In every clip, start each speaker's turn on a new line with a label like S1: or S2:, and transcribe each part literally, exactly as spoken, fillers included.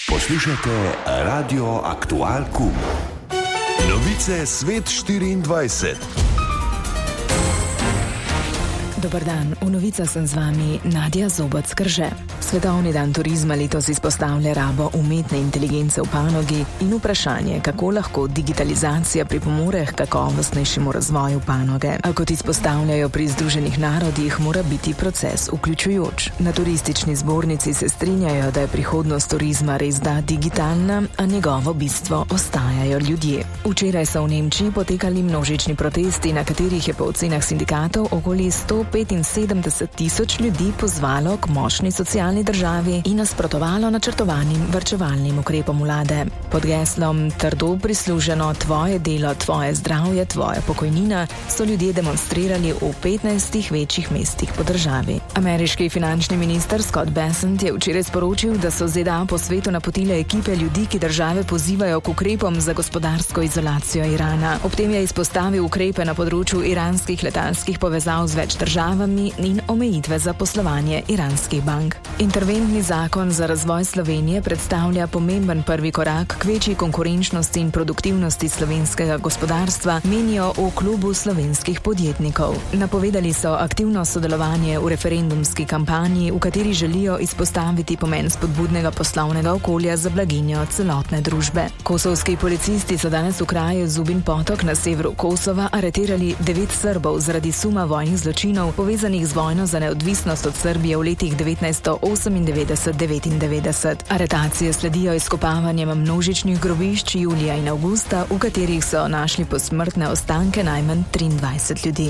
S1: Poslušate Radio Aktual Q. Novice Svet štiriindvajset.
S2: Dobar dan, v novicah sem z vami Nadja Zoboc-Krže. Svetovni dan turizma letos izpostavlja rabo umetne inteligence v panogi in vprašanje, kako lahko digitalizacija pripomore k kakovostnejšemu razvoju panoge. A kot izpostavljajo pri Združenih narodih, mora biti proces vključujoč. Na turistični zbornici se strinjajo, da je prihodnost turizma res da digitalna, a njegovo bistvo ostajajo ljudje. Včeraj so v Nemčiji potekali množični protesti, na katerih je po ocenah sindikatov okoli sto petinsedemdeset tisoč ljudi pozvalo k močni socialni državi in nasprotovalo načrtovanim varčevalnim ukrepom vlade. Pod geslom trdo prisluženo tvoje delo, tvoje zdravje, tvoja pokojnina so ljudje demonstrirali v petnajstih večjih mestih po državi. Ameriški finančni minister Scott Bessent je včeraj sporočil, da so Z D A po svetu napotile ekipe ljudi, ki države pozivajo k ukrepom za gospodarsko izolacijo Irana. Ob tem je izpostavil ukrepe na področju iranskih letalskih povezav z več državami in omejitve za poslovanje iranskih bank. Interventni zakon za razvoj Slovenije predstavlja pomemben prvi korak k večji konkurenčnosti in produktivnosti slovenskega gospodarstva, menijo v klubu slovenskih podjetnikov. Napovedali so aktivno sodelovanje v referendumski kampanji, v kateri želijo izpostaviti pomen spodbudnega poslovnega okolja za blaginjo celotne družbe. Kosovski policisti so danes v kraju Zubin Potok na severu Kosova aretirali devet Srbov zaradi suma vojnih zločinov povezanih z vojno za neodvisnost od Srbije v letih devetnajststo osemindevetdeset do devetindevetdeset. Aretacije sledijo izkopavanjem množičnih grobišč julija in avgusta, v katerih so našli posmrtne ostanke najmanj triindvajset ljudi.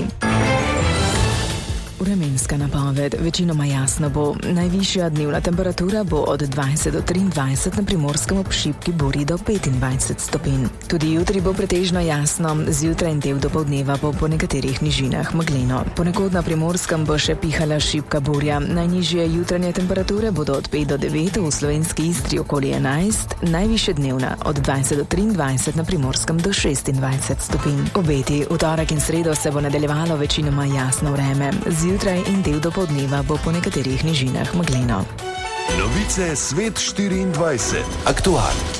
S2: Vremenska napoved. Večinoma jasno bo. Najvišja dnevna temperatura bo od dvajset do triindvajset, na Primorskem ob šibki burji do petindvajset stopinj. Tudi jutri bo pretežno jasno, zjutraj in del dopoldneva bo po nekaterih nižinah megleno. Ponekod na Primorskem bo še pihala šibka burja. Najnižje jutranje temperature bodo od pet do devet, v slovenski Istri okoli enajst, najvišje dnevna od dvajset do triindvajset, na Primorskem do šestindvajset stopinj. Obeti v torek in sredo se bo nadaljevalo večinoma jasno vreme. Zjutraj in del dopoldneva bo po nekaterih nižinah megleno.
S1: Novice Svet štiriindvajset. Aktual.